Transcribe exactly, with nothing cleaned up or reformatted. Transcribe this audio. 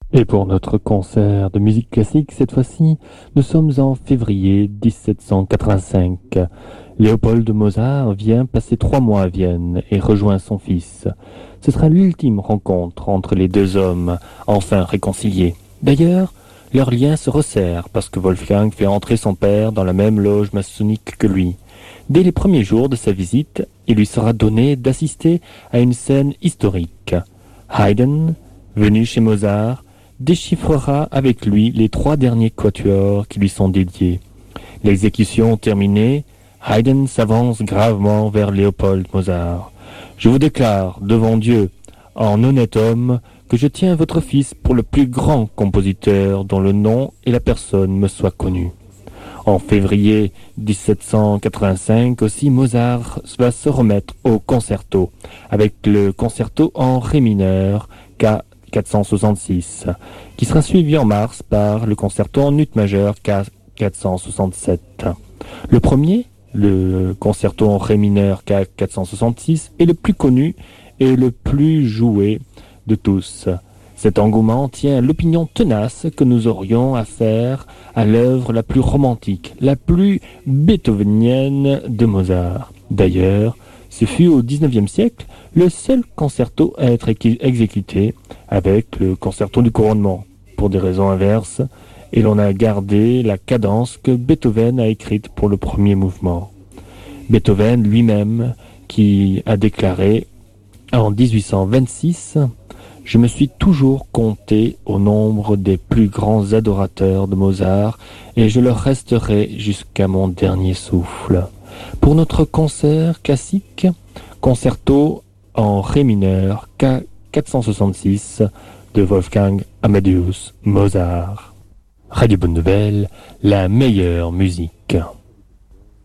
Et pour notre concert de musique classique, cette fois-ci, nous sommes en février dix-sept cent quatre-vingt-cinq. Léopold Mozart vient passer trois mois à Vienne et rejoint son fils. Ce sera l'ultime rencontre entre les deux hommes, enfin réconciliés. D'ailleurs, leur lien se resserre parce que Wolfgang fait entrer son père dans la même loge maçonnique que lui. Dès les premiers jours de sa visite, il lui sera donné d'assister à une scène historique. Haydn, venu chez Mozart, déchiffrera avec lui les trois derniers quatuors qui lui sont dédiés. L'exécution terminée, Haydn s'avance gravement vers Léopold Mozart. « Je vous déclare, devant Dieu, en honnête homme, que je tiens votre fils pour le plus grand compositeur dont le nom et la personne me soient connus. » En février dix-sept cent quatre-vingt-cinq aussi, Mozart va se remettre au concerto, avec le concerto en ré mineur, K quatre cent soixante-six, qui sera suivi en mars par le concerto en ut majeur K quatre cent soixante-sept. Le premier, le concerto en ré mineur K quatre cent soixante-six, est le plus connu et le plus joué de tous. Cet engouement tient à l'opinion tenace que nous aurions affaire à l'œuvre la plus romantique, la plus beethovenienne de Mozart. D'ailleurs, ce fut au dix-neuvième siècle le seul concerto à être exécuté avec le concerto du couronnement, pour des raisons inverses, et l'on a gardé la cadence que Beethoven a écrite pour le premier mouvement. Beethoven lui-même, qui a déclaré en dix-huit cent vingt-six « Je me suis toujours compté au nombre des plus grands adorateurs de Mozart et je le resterai jusqu'à mon dernier souffle. » Pour notre concert classique, concerto en ré mineur K quatre cent soixante-six de Wolfgang Amadeus Mozart. Radio Bonne Nouvelle, la meilleure musique.